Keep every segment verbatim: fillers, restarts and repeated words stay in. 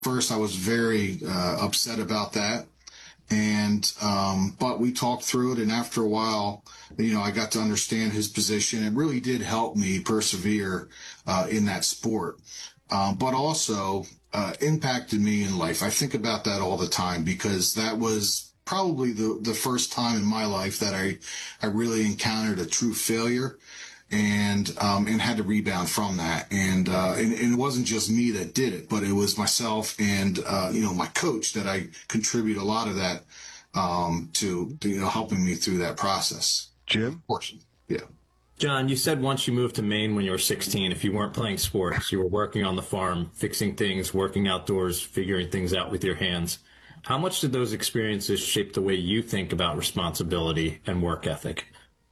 first I was very uh, upset about that. And, um, but we talked through it. And after a while, you know, I got to understand his position. It really did help me persevere, uh, in that sport. Um, but also, uh, impacted me in life. I think about that all the time because that was probably the, the first time in my life that I, I really encountered a true failure. And, um, and had to rebound from that. And, uh, and, and it wasn't just me that did it, but it was myself and, uh, you know, my coach that I contribute a lot of that, um, to, to, you know, helping me through that process. Jim? Portion. Yeah. John, you said once you moved to Maine when you were sixteen, if you weren't playing sports, you were working on the farm, fixing things, working outdoors, figuring things out with your hands. How much did those experiences shape the way you think about responsibility and work ethic?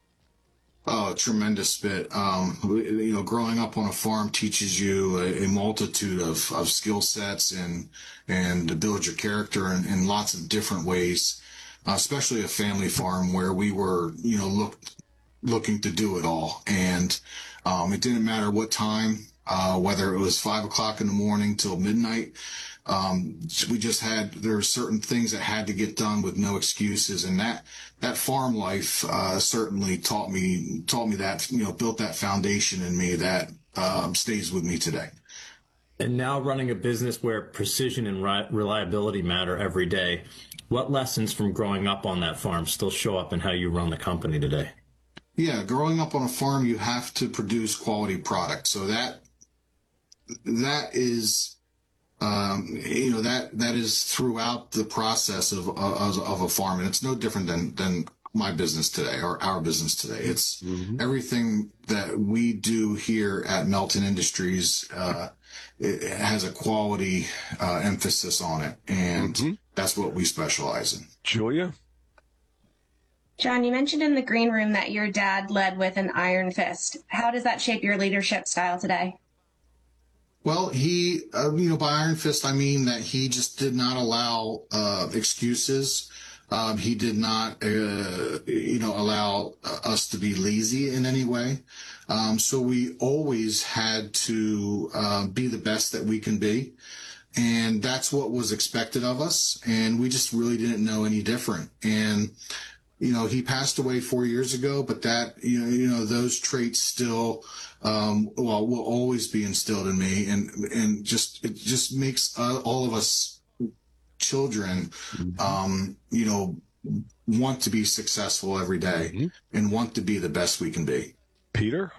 Oh, tremendous bit. Um, you know, growing up on a farm teaches you a, a multitude of, of skill sets and, and to build your character in, in lots of different ways, uh, especially a family farm where we were, you know, looked, looking to do it all. And, um, it didn't matter what time, uh, whether it was five o'clock in the morning till midnight. Um, we just had, there were certain things that had to get done with no excuses. And that, that farm life, uh, certainly taught me, taught me that, you know, built that foundation in me that, um, stays with me today. And now running a business where precision and reliability matter every day, what lessons from growing up on that farm still show up in how you run the company today? Yeah. Growing up on a farm, you have to produce quality product. So that, that is, Um, you know, that, that is throughout the process of, of, of a farm. And it's no different than, than my business today or our business today. It's mm-hmm. everything that we do here at Melton Industries, uh, it, it has a quality, uh, emphasis on it. And mm-hmm. that's what we specialize in. Julia? John, you mentioned in the green room that your dad led with an iron fist. How does that shape your leadership style today? Well, he, uh, you know, by iron fist, I mean that he just did not allow, uh, excuses. Um, he did not, uh, you know, allow us to be lazy in any way. Um, so we always had to, uh, be the best that we can be. And that's what was expected of us. And we just really didn't know any different. And, you know, he passed away four years ago, but that, you know, you know, those traits still, um, well, will always be instilled in me. And, and just, it just makes uh, all of us children, um, you know, want to be successful every day mm-hmm. and want to be the best we can be. Peter?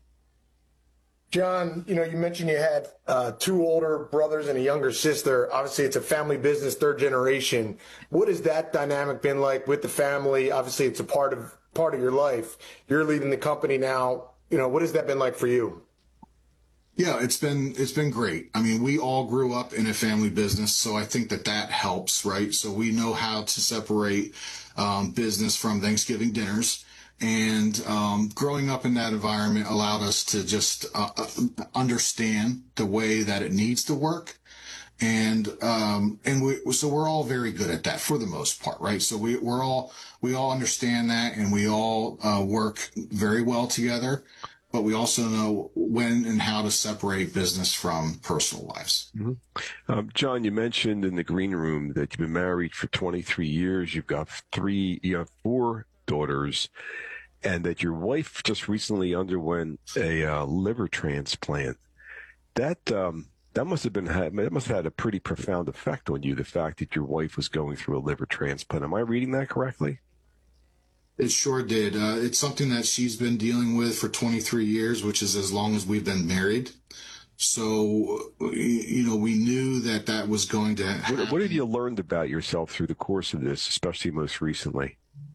John, you know, you mentioned you had uh, two older brothers and a younger sister. Obviously, it's a family business, third generation. What has that dynamic been like with the family? Obviously, it's a part of part of your life. You're leading the company now. You know, what has that been like for you? Yeah, it's been it's been great. I mean, we all grew up in a family business, so I think that that helps, right? So we know how to separate um, business from Thanksgiving dinners. And um, growing up in that environment allowed us to just uh, understand the way that it needs to work. And um, and we, so we're all very good at that for the most part, right? So we, we're all we all understand that, and we all uh, work very well together. But we also know when and how to separate business from personal lives. Mm-hmm. Um, John, you mentioned in the green room that you've been married for twenty-three years. You've got three, you have four daughters, and that your wife just recently underwent a uh, liver transplant. That um, that must have been that must have had a pretty profound effect on you. The fact that your wife was going through a liver transplant. Am I reading that correctly? It sure did. Uh, it's something that she's been dealing with for twenty-three years, which is as long as we've been married. So, you know, we knew that that was going to happen. What, what have you learned about yourself through the course of this, especially most recently?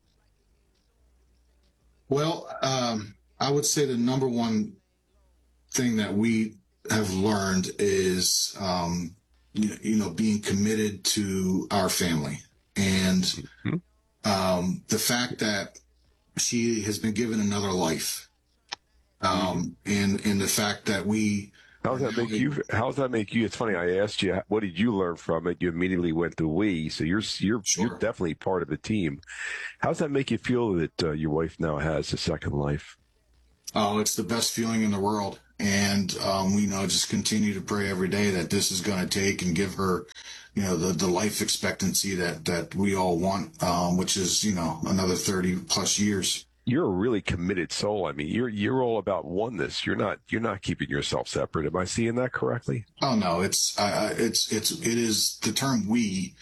Well, um, I would say the number one thing that we have learned is, um, you, you know, being committed to our family. And mm-hmm. um, the fact that she has been given another life. Um, and, and the fact that we... How does that make you, how does that make you? It's funny, I asked you, what did you learn from it? You immediately went to we, so you're, you're, sure. you're definitely part of the team. How does that make you feel that uh, your wife now has a second life? Oh, it's the best feeling in the world. And, um, we, you know, just continue to pray every day that this is going to take and give her, you know, the, the life expectancy that, that we all want, um, which is, you know, another thirty plus years. You're a really committed soul. I mean, you're you're all about oneness. You're not you're not keeping yourself separate. Am I seeing that correctly? Oh no, it's uh, it's it's it is the term "we"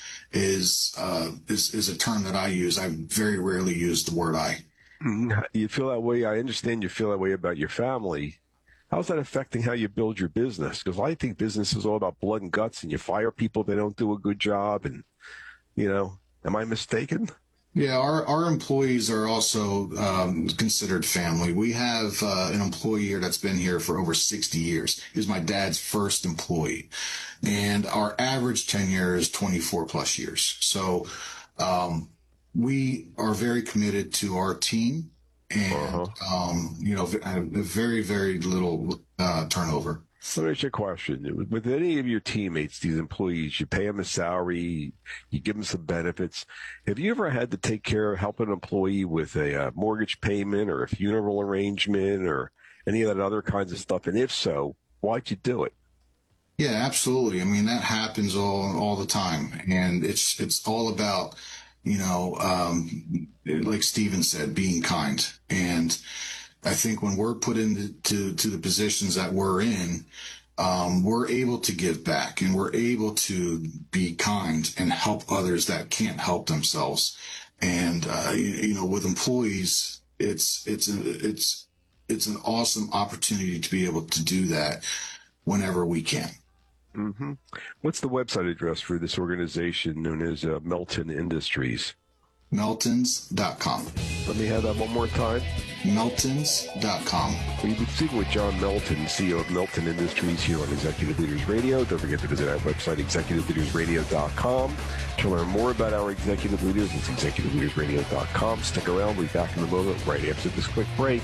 is uh, is is a term that I use. I very rarely use the word "I." You feel that way. I understand you feel that way about your family. How's that affecting how you build your business? Because I think business is all about blood and guts, and you fire people if they don't do a good job. And you know, am I mistaken? Yeah, our, our employees are also um, considered family. We have uh, an employee here that's been here for over sixty years. He's my dad's first employee. And our average tenure is twenty-four plus years. So um, we are very committed to our team and, Uh-huh. um, you know, very, very little uh, turnover. Let me ask you a question. With any of your teammates, these employees, you pay them a salary, you give them some benefits. Have you ever had to take care of, help an employee with a uh, mortgage payment or a funeral arrangement or any of that other kinds of stuff? And if so, why'd you do it? Yeah, absolutely. I mean, that happens all all the time, and it's it's all about, you know, um, like Steven said, being kind. And I think when we're put into to, to the positions that we're in, um, we're able to give back and we're able to be kind and help others that can't help themselves. And uh, you, you know, with employees, it's it's a, it's it's an awesome opportunity to be able to do that whenever we can. Mm-hmm. What's the website address for this organization known as uh, Melton Industries? Meltons dot com. Let me have that one more time. Meltons dot com. We've been speaking with John Melton, C E O of Melton Industries here on Executive Leaders Radio. Don't forget to visit our website, executive leaders radio dot com. To learn more about our executive leaders, it's executive leaders radio dot com. Stick around. We'll be back in a moment right after this quick break.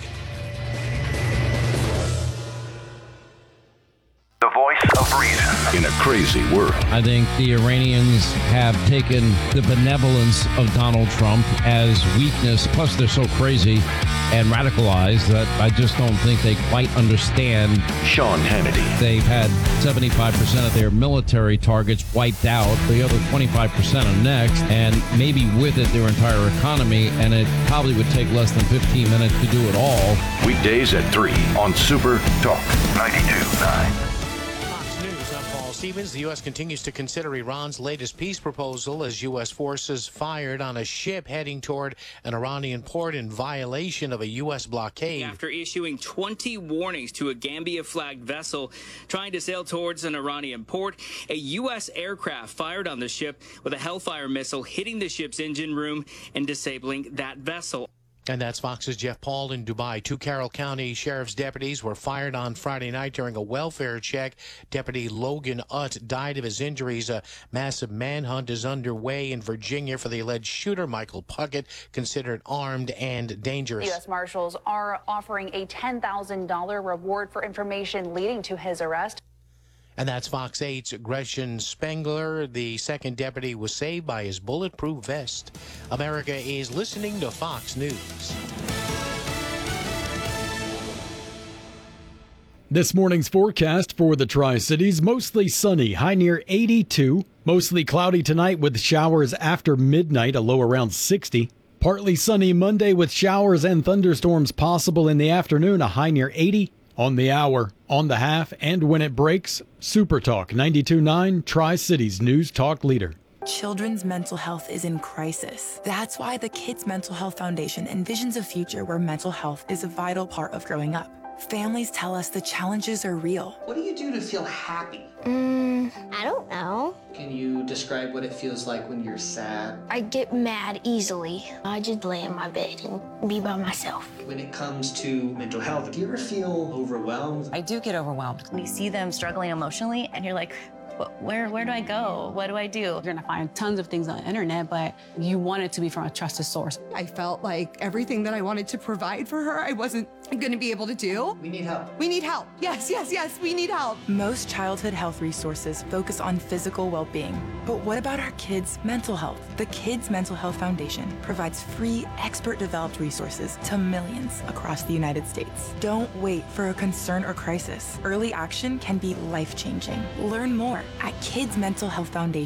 The voice of reason in a crazy world. I think the Iranians have taken the benevolence of Donald Trump as weakness, plus they're so crazy and radicalized that I just don't think they quite understand. Sean Hannity. They've had seventy-five percent of their military targets wiped out. The other twenty-five percent are next, and maybe with it their entire economy, and it probably would take less than fifteen minutes to do it all. Weekdays at three on Super Talk ninety-two point nine. Stevens, the U S continues to consider Iran's latest peace proposal as U S forces fired on a ship heading toward an Iranian port in violation of a U S blockade. After issuing twenty warnings to a Gambia-flagged vessel trying to sail towards an Iranian port, a U S aircraft fired on the ship with a Hellfire missile, hitting the ship's engine room and disabling that vessel. And that's Fox's Jeff Paul in Dubai. Two Carroll County Sheriff's deputies were fired on Friday night during a welfare check. Deputy Logan Utt died of his injuries. A massive manhunt is underway in Virginia for the alleged shooter, Michael Puckett, considered armed and dangerous. U S Marshals are offering a ten thousand dollars reward for information leading to his arrest. And that's Fox eight's Gretchen Spengler. The second deputy was saved by his bulletproof vest. America is listening to Fox News. This morning's forecast for the Tri-Cities, mostly sunny, high near eighty-two. Mostly cloudy tonight with showers after midnight, a low around sixty. Partly sunny Monday with showers and thunderstorms possible in the afternoon, a high near eighty. On the hour, on the half, and when it breaks, Super Talk ninety-two point nine, Tri-Cities News Talk Leader. Children's mental health is in crisis. That's why the Kids Mental Health Foundation envisions a future where mental health is a vital part of growing up. Families tell us the challenges are real. What do you do to feel happy? Mm, I don't know. Can you describe what it feels like when you're sad? I get mad easily. I just lay in my bed and be by myself. When it comes to mental health, do you ever feel overwhelmed? I do get overwhelmed. When you see them struggling emotionally and you're like, Where where do I go? What do I do? You're gonna find tons of things on the internet, but you want it to be from a trusted source. I felt like everything that I wanted to provide for her, I wasn't gonna be able to do. We need help. We need help. Yes, yes, yes, we need help. Most childhood health resources focus on physical well-being, But what about our kids' mental health? The Kids Mental Health Foundation provides free, expert-developed resources to millions across the United States. Don't wait for a concern or crisis. Early action can be life-changing. Learn more at Kids Mental Health Foundation.